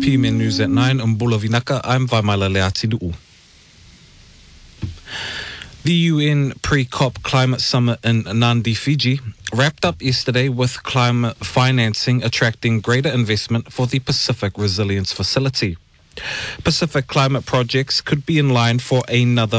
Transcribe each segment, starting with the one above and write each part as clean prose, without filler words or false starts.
PMN News at 9, Mbula Vinaka, I'm Vaimaila Leatinu'u. The UN pre-COP climate summit in Nadi, Fiji, wrapped up yesterday with climate financing attracting greater investment for the Pacific Resilience Facility. Pacific climate projects could be in line for another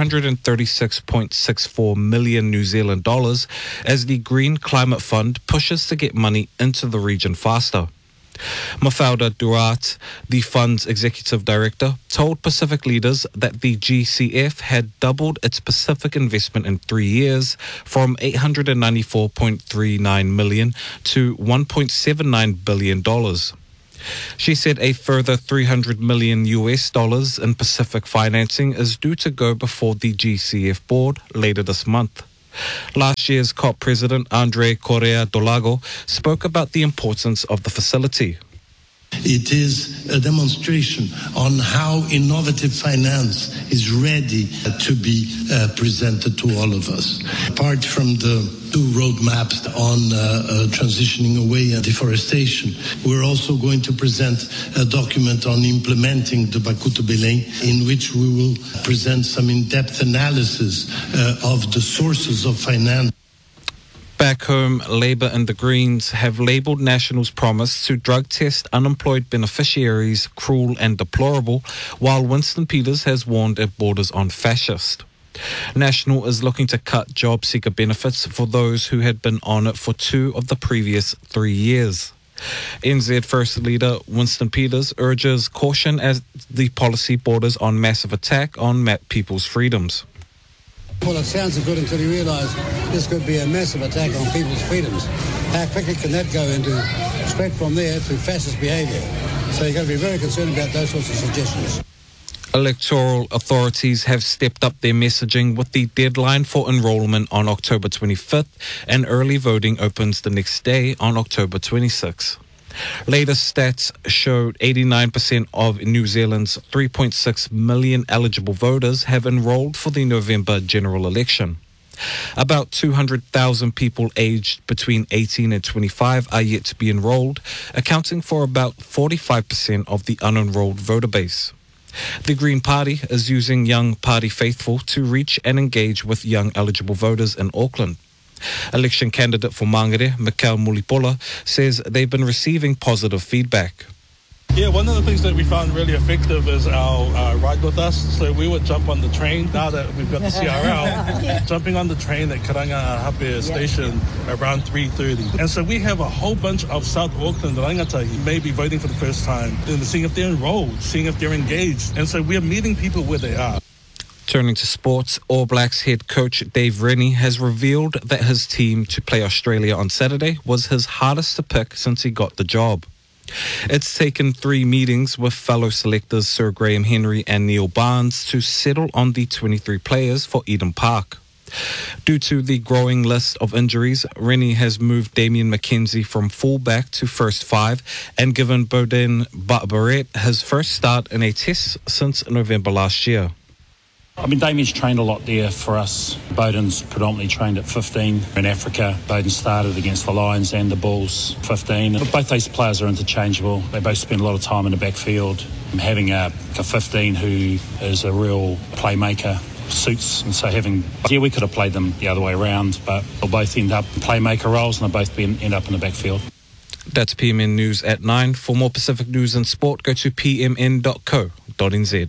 536.64 million New Zealand dollars as the Green Climate Fund pushes to get money into the region faster. Mafalda Durat, the fund's executive director, told Pacific leaders that the GCF had doubled its Pacific investment in 3 years from $894.39 million to $1.79 billion. She said a further $300 million in Pacific financing is due to go before the GCF board later this month. Last year's COP President Andre Correa do Lago spoke about the importance of the facility. It is a demonstration on how innovative finance is ready to be presented to all of us. Apart from the two roadmaps on transitioning away and deforestation, we're also going to present a document on implementing the Bakuto Belém, in which we will present some in-depth analysis of the sources of finance. Back home, Labour and the Greens have labelled National's promise to drug test unemployed beneficiaries cruel and deplorable, while Winston Peters has warned it borders on fascist. National is looking to cut job seeker benefits for those who had been on it for 2 of the previous 3 years. NZ First Leader Winston Peters urges caution as the policy borders on massive attack on people's freedoms. Well, it sounds good until you realise this could be a massive attack on people's freedoms. How quickly can that go into straight from there to fascist behaviour? So you've got to be very concerned about those sorts of suggestions. Electoral authorities have stepped up their messaging with the deadline for enrolment on October 25th and early voting opens the next day on October 26th. Latest stats showed 89% of New Zealand's 3.6 million eligible voters have enrolled for the November general election. About 200,000 people aged between 18 and 25 are yet to be enrolled, accounting for about 45% of the unenrolled voter base. The Green Party is using Young Party faithful to reach and engage with young eligible voters in Auckland. Election candidate for Mangere, Mikael Mulipola, says they've been receiving positive feedback. Yeah, one of the things that we found really effective is our Ride With Us. So we would jump on the train, now that we've got the CRL, jumping on the train at Karangahape Station around 3:30. And so we have a whole bunch of South Auckland rangatahi maybe voting for the first time, and seeing if they're enrolled, seeing if they're engaged. And so we're meeting people where they are. Turning to sports, All Blacks head coach Dave Rennie has revealed that his team to play Australia on Saturday was his hardest to pick since he got the job. It's taken 3 meetings with fellow selectors Sir Graham Henry and Neil Barnes to settle on the 23 players for Eden Park. Due to the growing list of injuries, Rennie has moved Damien McKenzie from fullback to first 5 and given Beauden Barrett his first start in a test since November last year. I mean, Damien's trained a lot there for us. Beauden's predominantly trained at 15. In Africa, Beauden started against the Lions and the Bulls 15. But both these players are interchangeable. They both spend a lot of time in the backfield. Having a 15 who is a real playmaker suits. And so we could have played them the other way around, but they'll both end up playmaker roles and they'll both end up in the backfield. That's PMN News at 9. For more Pacific news and sport, go to pmn.co.nz.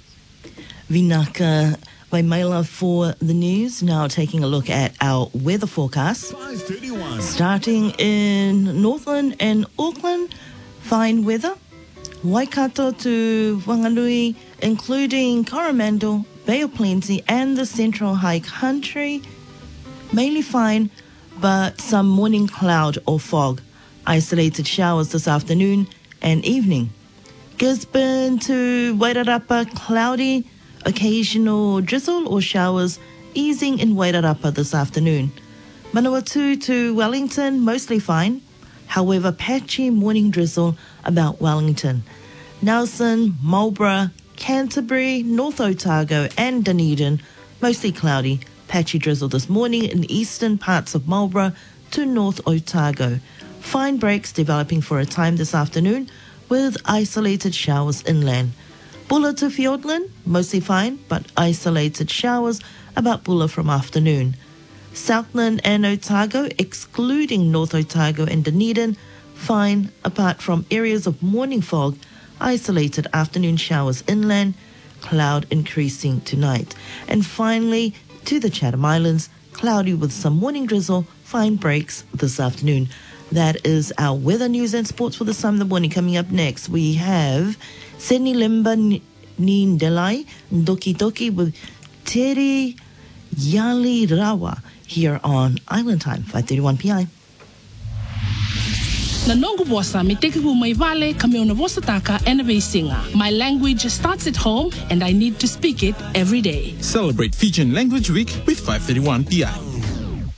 Vinaka Waimaila for the news. Now taking a look at our weather forecast. Starting in Northland and Auckland, fine weather. Waikato to Wanganui, including Coromandel, Bay of Plenty and the Central High Country, mainly fine, but some morning cloud or fog. Isolated showers this afternoon and evening. Gisborne to Wairarapa, cloudy, occasional drizzle or showers easing in Wairarapa this afternoon. Manawatu to Wellington, mostly fine. However, patchy morning drizzle about Wellington. Nelson, Marlborough, Canterbury, North Otago and Dunedin, mostly cloudy. Patchy drizzle this morning in eastern parts of Marlborough to North Otago. Fine breaks developing for a time this afternoon with isolated showers inland. Bulla to Fiordland, mostly fine, but isolated showers about Bulla from afternoon. Southland and Otago, excluding North Otago and Dunedin, fine apart from areas of morning fog, isolated afternoon showers inland, cloud increasing tonight. And finally, to the Chatham Islands, cloudy with some morning drizzle, fine breaks this afternoon. That is our weather, news and sports for this time of the morning. Coming up next, we have Sydney Limba Nindelai Doki Doki with Tere Yali Rawa here on Island Time, 5:31 p.m. Na nongo bosa me teke pu mai vale ka me ona bosa taka ena singa. My language starts at home and I need to speak it every day. Celebrate Fijian Language Week with 531 PI.